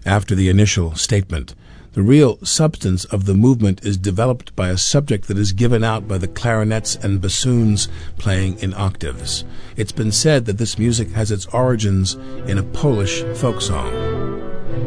after the initial statement. The real substance of the movement is developed by a subject that is given out by the clarinets and bassoons playing in octaves. It's been said that this music has its origins in a Polish folk song.